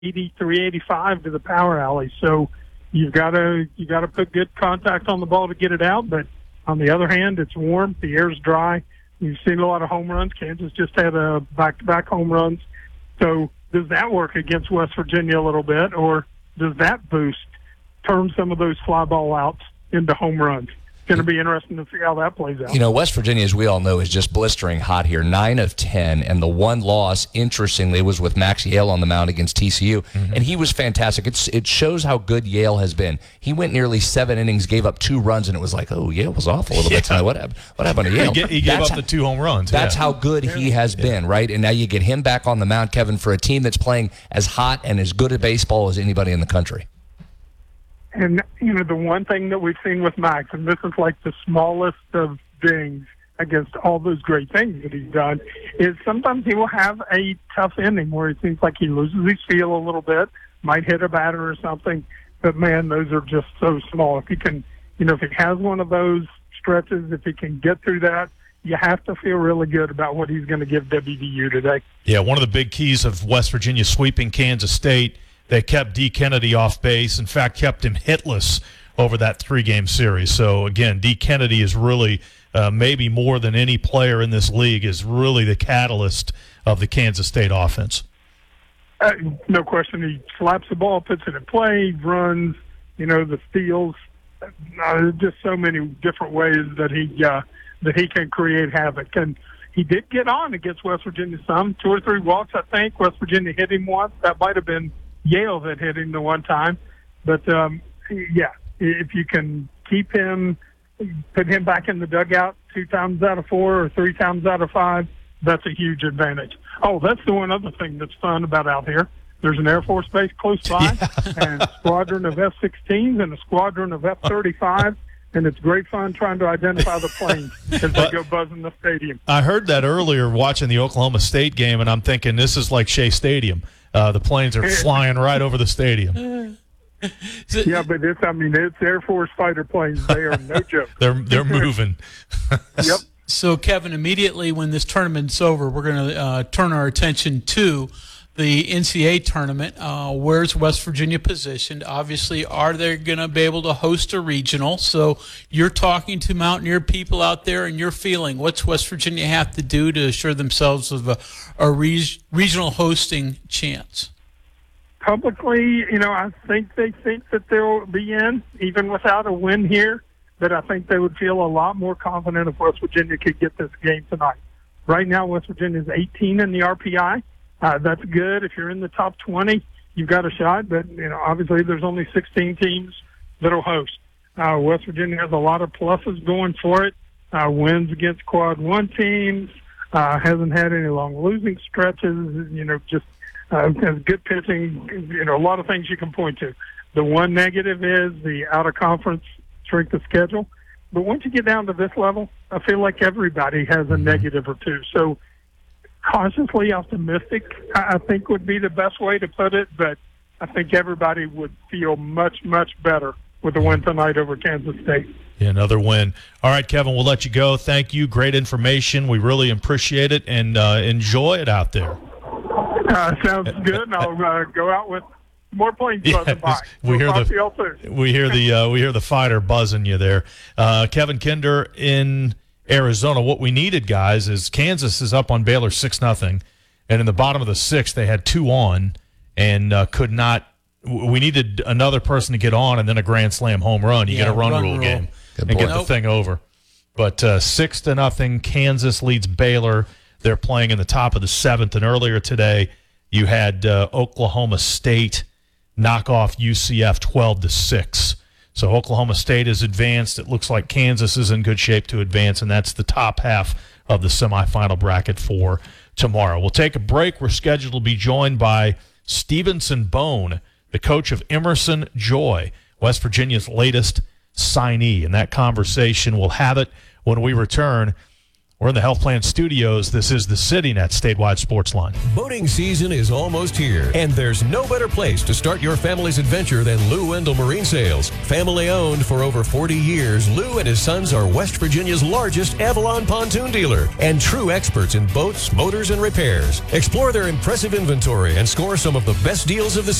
385 to the power alley. So you got to put good contact on the ball to get it out. But on the other hand, it's warm, the air's dry. You've seen a lot of home runs. Kansas just had a back-to-back home runs. So does that work against West Virginia a little bit, or does that turn some of those fly ball outs into home runs? It's going to be interesting to see how that plays out. You know, West Virginia, as we all know, is just blistering hot here. 9 of 10, and the one loss, interestingly, was with Max Yale on the mound against TCU, and he was fantastic. It shows how good Yale has been. He went nearly 7 innings, gave up 2 runs, and it was like, oh, Yale was off a little bit tonight. What happened to Yale? He gave up the 2 home runs. That's how good he has been, right? And now you get him back on the mound, Kevin, for a team that's playing as hot and as good at baseball as anybody in the country. And, you know, the one thing that we've seen with Max, and this is like the smallest of things against all those great things that he's done, is sometimes he will have a tough inning where it seems like he loses his feel a little bit, might hit a batter or something. But, man, those are just so small. If he can, you know, if he has one of those stretches, if he can get through that, you have to feel really good about what he's going to give WVU today. Yeah, one of the big keys of West Virginia sweeping Kansas State, they kept D. Kennedy off base. In fact, kept him hitless over that 3-game series. So, again, D. Kennedy is really, maybe more than any player in this league, is really the catalyst of the Kansas State offense. No question. He slaps the ball, puts it in play, runs, you know, the steals. Just so many different ways that he can create havoc. And he did get on against West Virginia some, 2 or 3 walks, I think. West Virginia hit him once. That might have been Yale that hit him the one time. But, yeah, if you can keep him, put him back in the dugout 2 times out of 4 or 3 times out of 5, that's a huge advantage. Oh, that's the one other thing that's fun about out here. There's an Air Force base close by, and a squadron of F-16s and a squadron of F-35, and it's great fun trying to identify the planes as they go buzzing the stadium. I heard that earlier watching the Oklahoma State game, and I'm thinking this is like Shea Stadium. The planes are flying right over the stadium. Yeah, but it's Air Force fighter planes. They are no joke. They're moving. Yep. So, Kevin, immediately when this tournament's over, we're going to turn our attention to the NCAA tournament. Where's West Virginia positioned? Obviously, are they going to be able to host a regional? So you're talking to Mountaineer people out there, and you're feeling, what's West Virginia have to do to assure themselves of a regional hosting chance? Publicly, you know, I think they think that they'll be in, even without a win here. But I think they would feel a lot more confident if West Virginia could get this game tonight. Right now, West Virginia is 18 in the RPI. That's good. If you're in the top 20, you've got a shot. But, you know, obviously there's only 16 teams that will host. West Virginia has a lot of pluses going for it. Wins against Quad 1 teams. Hasn't had any long losing stretches. You know, just has good pitching. You know, a lot of things you can point to. The one negative is the out-of-conference strength of schedule. But once you get down to this level, I feel like everybody has a negative or two. So cautiously optimistic, I think, would be the best way to put it. But I think everybody would feel much, much better with the win tonight over Kansas State. Yeah, another win. All right, Kevin, we'll let you go. Thank you. Great information. We really appreciate it, and enjoy it out there. Sounds good. And I'll go out with more planes buzzing by. We hear the fighter buzzing you there. Kevin Kinder in Arizona. What we needed, guys, is Kansas is up on Baylor 6-0, and in the bottom of the 6th they had 2 on and could not. We needed another person to get on and then a grand slam home run. You get a run rule game and get the thing over. But 6-0, Kansas leads Baylor. They're playing in the top of the 7th, and earlier today you had Oklahoma State knock off UCF 12-6. So Oklahoma State is advanced. It looks like Kansas is in good shape to advance, and that's the top half of the semifinal bracket for tomorrow. We'll take a break. We're scheduled to be joined by Stevenson Bone, the coach of Emerson Joy, West Virginia's latest signee. And that conversation, we'll have it when we return. We're in the Health Plan Studios. This is the City Net Statewide Sports Line. Boating season is almost here, and there's no better place to start your family's adventure than Lou Wendell Marine Sales. Family owned for over 40 years, Lou and his sons are West Virginia's largest Avalon pontoon dealer and true experts in boats, motors, and repairs. Explore their impressive inventory and score some of the best deals of the